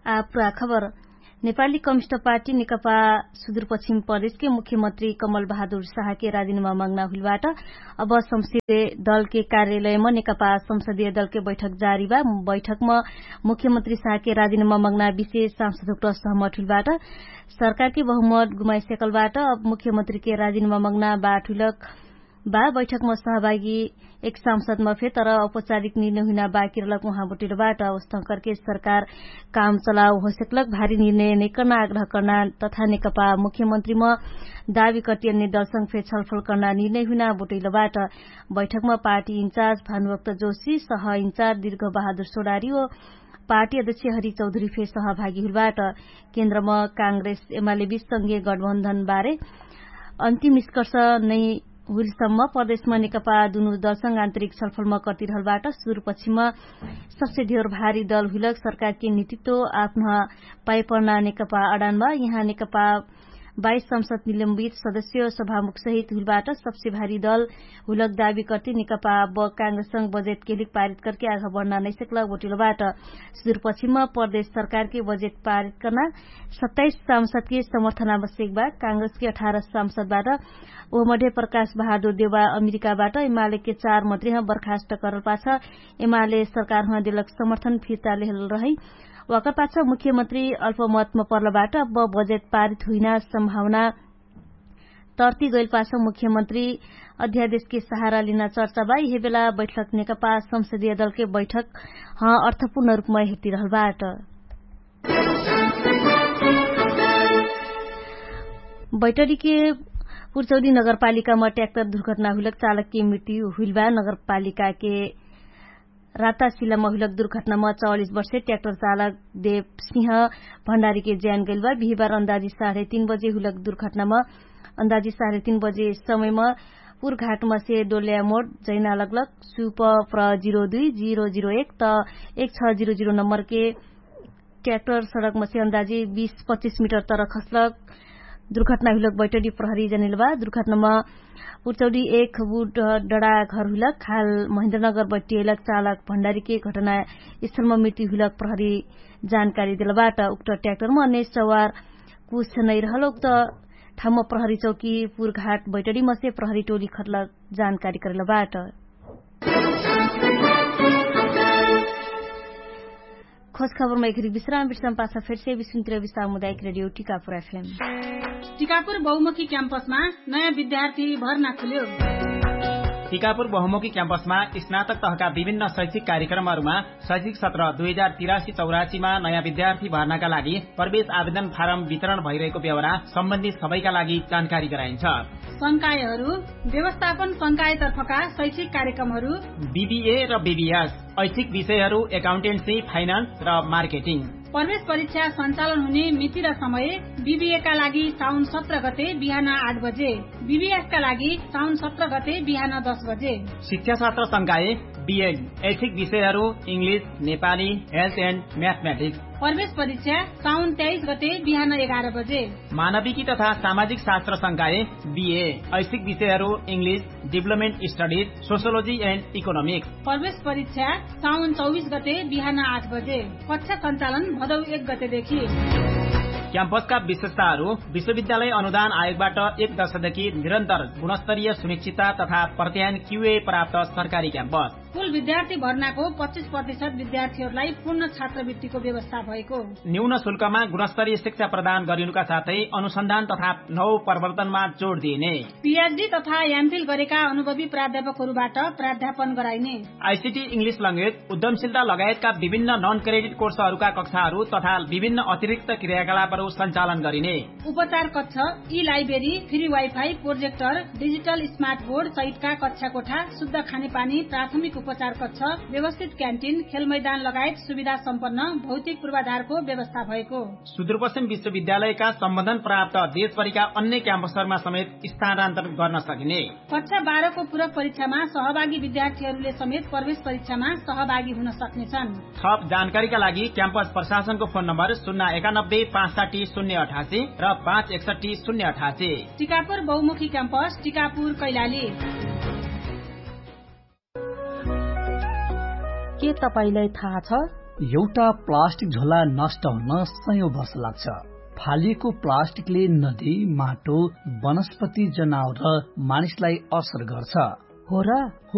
पूरा खबर। Nepali communist party नेकपा सुदूरपश्चिम प्रदेशकै मुख्यमन्त्री कमल बहादुर शाहके राजीनामा माग्न हुलबाट अब संसदीय दलके कार्यालयमा नेकपा संसदीय दलके बैठक जारी बा। बैठकमा मुख्यमन्त्री शाहके राजीनामा माग्न विशेष सांसदों सहमत हुलबाट सरकारके बहुमत गुमाइसकलबाट अब मुख्यमन्त्रीके राजीनामा माग्न बाट हुलक बा। बैठकमा सहभागी एक सांसदमा फे तर औपचारिक निर्णय हुन बाँकी रहलक। उहाँ बुटिलबाट अवस्था करके सरकार काम चलाओ हो सकलक भारी निर्णय नहीं करना आग्रह करना तथा नेकपा मुख्यमन्त्रीमा दावी करती अन्य दलसँग फे छलफल करना निर्णय हुन बुटिलबाट बैठकमा पार्टी इन्चार्ज भानुभक्त जोशी सह इन्चार्ज दीर्घ बहादुर सोडारी ओ पार्टी अध्यक्ष हरि चौधरी फे सहभागी हुलबाट केन्द्रमा कांग्रेस एमाले बीच संघीय गठबन्धन बारे अन्तिम निष्कर्ष नै हुलसम्म प्रदेशमा नेकपा दुनु दलसँग आन्तरिक छलफलमा करतिरहलबाट सुदूरपश्चिममा सबसे धेर भारी दल हुलक सरकारके नेतृत्व आफ्ना पाइपर्ना नेकपा अडानमा यहाँ नेकपा 22 संसद निलम्बित सदस्य सभामुख सहित हुलबाट सबसे भारी दल हुलक दावी करते नेकपा अब कांग्रेससँग बजेट केलिक पारित करके आगा बढ़ना नहीं सकला। वोटिलबाट सुदूरपश्चिममा प्रदेश सरकार के बजेट पारित करना 27 सांसद के समर्थन आवश्यक बा। कांग्रेस के 18 सांसदबाट ओ मध्य प्रकाश बहादुर देउवा अमेरिकाबाट एमाले के 4 मन्त्री बर्खास्त करल पाछा एमाले सरकार दिलक समर्थन फिर्ता लेहल रही। वाका पाछा मुख्यमन्त्री अल्पमतमा पर्लबाट अब बजेट पारित हुन सम्भावना तर्ती गइल पाछा मुख्यमन्त्री अध्यादेशके सहारा लिन चर्चा बा। यही बेला बैठक नेकपा संसदीय दलके बैठक अर्थपूर्ण रूपमा हेटिरहलबाट बैटरीके पुर्चौली नगरपालिकामा ट्र्याक्टर दुर्घटना हुलक चालककी मृत्यु हुलबा। नगरपालिका के रातासिलामा हुलक दुर्घटनामा 44 वर्षीय ट्र्याक्टर चालक देव सिंह भण्डारी के ज्यान गइल बा। बिहिबार अन्दाजी 3:30 बजे हुलक दुर्घटनामा अन्दाजी 3:30 बजे समयमा पुरघाटमा से डोल्या मोड जैना लगलक सुप प्र 02001 त 1600 नम्बर के ट्र्याक्टर सड़कमा से अन्दाजी 20-25 मिटर तर खसलक। दुर्घटना हुलक बैटरी प्रहरी जनिलबा। दुर्घटनामा पुर्चौली 1 बुट डड़ा घर हुलक हाल महेन्द्रनगर बैटिएलक चालक भण्डारी के घटना स्थलमा मृत्यु हुलक प्रहरी जानकारी दिलबाट उक्त ट्र्याक्टरमा अन्य सवार कुछ नै रहल। उक्त ठाउँमा प्रहरी चौकी पुरघाट बैटरीमा से प्रहरी टोली खटलक जानकारी करेलबाट। खोज खबरमा एक विश्राम पासा फिर से विश्वन्तरीय सामुदायिक रेडियो टीकापुर एफएम। टीकापुर बहुमुखी क्याम्पसमा नयाँ विद्यार्थी भर्ना खुल्यो। टीकापुर बहुमुखी क्याम्पसमा स्नातक तहका विभिन्न शैक्षिक कार्यक्रमहरूमा शैक्षिक सत्र 2083-84 मा नयाँ विद्यार्थी भर्नाका लागि प्रवेश आवेदन फारम वितरण भइरहेको बेहोरा सम्बन्धित सबैका लागि जानकारी गराइन्छ। संकायहरू व्यवस्थापन संकायतर्फका शैक्षिक कार्यक्रमहरू बीबीए र बीबीएस, ऐच्छिक विषयहरू एकाउन्टेन्सी, फाइनान्स र मार्केटिङ। प्रवेश परीक्षा सञ्चालन हुने मिति र समय बीबीए का लागि साउन 17 गते बिहान 8 बजे, बीबीएस का लागि साउन 17 गते बिहान 10 बजे। शिक्षाशास्त्र संकाय बीएड, ऐच्छिक विषयहरू English, Nepali, health and mathematics. प्रवेश परीक्षा साउन 23 गते बिहान 11 बजे। मानविकी तथा सामाजिक शास्त्र संकाय बीए, ऐच्छिक विषयहरू English, development studies, sociology and economics. प्रवेश परीक्षा साउन 24 गते बिहान 8 बजे। कक्षा सञ्चालन भदौ 1 गतेदेखि। क्याम्पसका विशेषताहरू विश्वविद्यालय अनुदान आयोगबाट 1 दशकदेखि निरन्तर गुणस्तरीय सुनिश्चितता तथा प्रत्यायन क्यूए प्राप्त सरकारी क्याम्पस। कुल विद्यार्थी भर्नाको 25% विद्यार्थीहरूलाई पूर्ण छात्रवृत्तिको व्यवस्था भएको। न्यून शुल्कमा गुणस्तरीय शिक्षा प्रदान गरिनुका साथै अनुसन्धान तथा नव प्रवर्तनमा जोड़ दिइने। पीएचडी तथा एमफिल गरेका अनुभवी प्राध्यापकहरूबाट प्राध्यापन गराइने। आईसीटी, इंग्लिश ल्याङ्ग्वेज, उद्यमशीलता लगायतका विभिन्न नन क्रेडिट कोर्सहरूका कक्षाहरू तथा विभिन्न अतिरिक्त क्रियाकलापहरू सञ्चालन गरिने। उपचार कक्ष, ई library, free wifi, projector, digital smart board सहितका कक्षा कोठा, शुद्ध खानेपानी, प्राथमिक उपचार कक्ष, व्यवस्थित क्यान्टिन, खेल मैदान लगायत सुविधा सम्पन्न भौतिक पूर्वाधारको व्यवस्था भएको। सुदूरपश्चिम विश्वविद्यालयका सम्बन्धन प्राप्त देशभरिका अन्य क्याम्पसहरूमा समेत स्थानान्तरण गर्न सकिने। कक्षा 12 को पूरक परीक्षामा सहभागी विद्यार्थीहरूले समेत प्रवेश परीक्षामा सहभागी हुन सक्नेछन्। थप जानकारीका लागि क्याम्पस प्रशासनको फोन नम्बर 091 560 088 र 561 088। टीकापुर बहुमुखी क्याम्पस, टीकापुर, कैलाली। के तपाईलाई थाहा छ एउटा प्लास्टिक झोला नष्ट हुन सयौं वर्ष लाग्छ। फालिएको प्लास्टिकले नदी, माटो, वनस्पति, जनावर र मानिसलाई असर गर्छ। हो र